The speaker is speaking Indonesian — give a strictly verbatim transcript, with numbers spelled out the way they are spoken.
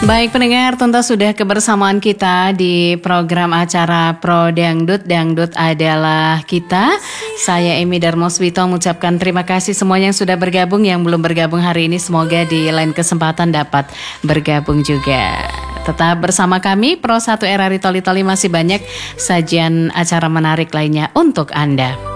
Baik pendengar, tuntas sudah kebersamaan kita di program acara Pro Dangdut. Dangdut adalah kita. Saya Emi Darmoswito mengucapkan terima kasih semuanya yang sudah bergabung. Yang belum bergabung hari ini semoga di lain kesempatan dapat bergabung juga. Tetap bersama kami, Pro satu Era Ritoli Toli, masih banyak sajian acara menarik lainnya untuk Anda.